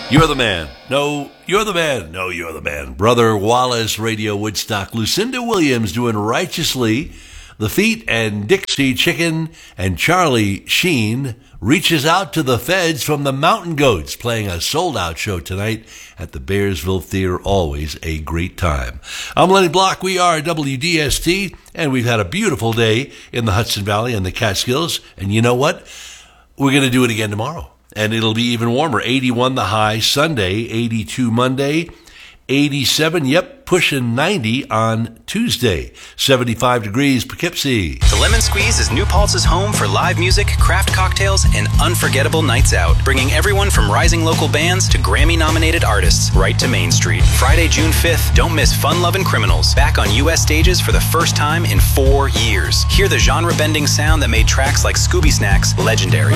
You're the man. No, you're the man. No, you're the man. Brother Wallace, Radio Woodstock. Lucinda Williams doing Righteously. The Feet and Dixie Chicken. And Charlie Sheen reaches out to the feds from the Mountain Goats, playing a sold-out show tonight at the Bearsville Theater. Always a great time. I'm Lenny Block. We are WDST, and we've had a beautiful day in the Hudson Valley and the Catskills. And you know what? We're going to do it again tomorrow. And it'll be even warmer. 81 the high Sunday, 82 Monday, 87, pushing 90 on Tuesday. 75 degrees Poughkeepsie. The Lemon Squeeze is New Paltz's home for live music, craft cocktails, and unforgettable nights out, bringing everyone from rising local bands to Grammy-nominated artists right to Main Street. Friday, June 5th, don't miss Fun Lovin' Criminals, back on U.S. stages for the first time in 4 years. Hear the genre-bending sound that made tracks like Scooby Snacks legendary.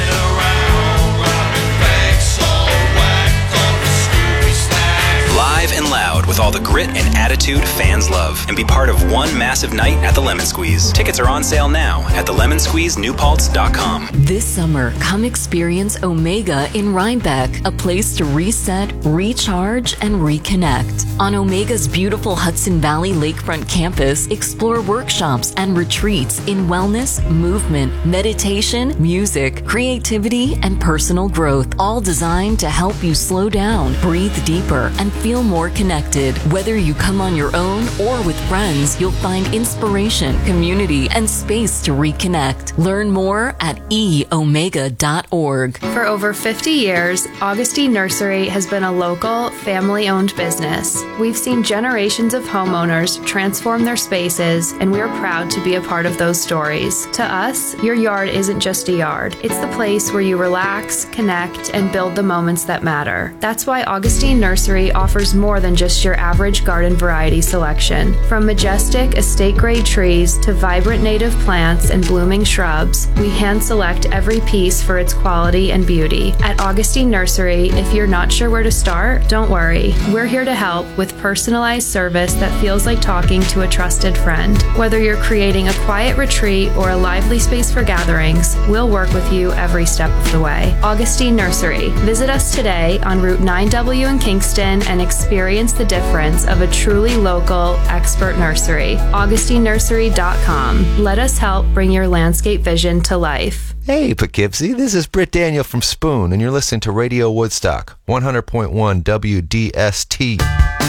Live and loud with all the grit and attitude fans love. And be part of one massive night at the Lemon Squeeze. Tickets are on sale now at thelemonsqueezenewpaltz.com. This summer, come experience Omega in Rhinebeck, a place to reset, recharge, and reconnect. On Omega's beautiful Hudson Valley Lakefront campus, explore workshops and retreats in wellness, movement, meditation, music, creativity, and personal growth, all designed to help you slow down, breathe deeper, and feel more connected. Whether you come on your own or with friends, you'll find inspiration, community, and space to reconnect. Learn more at eomega.org. For over 50 years, Augustine Nursery has been a local, family-owned business. We've seen generations of homeowners transform their spaces, and we're proud to be a part of those stories. To us, your yard isn't just a yard. It's the place where you relax, connect, and build the moments that matter. That's why Augustine Nursery offers more than just your average garden variety selection. From majestic estate-grade trees to vibrant native plants and blooming shrubs, we hand-select every piece for its quality and beauty. At Augustine Nursery, if you're not sure where to start, don't worry. We're here to help with personalized service that feels like talking to a trusted friend. Whether you're creating a quiet retreat or a lively space for gatherings, we'll work with you every step of the way. Augustine Nursery. Visit us today on Route 9W in Kingston and experience the difference of a truly local, expert nursery. AugustineNursery.com. Let us help bring your landscape vision to life. Hey, Poughkeepsie, this is Britt Daniel from Spoon, and you're listening to Radio Woodstock, 100.1 WDST.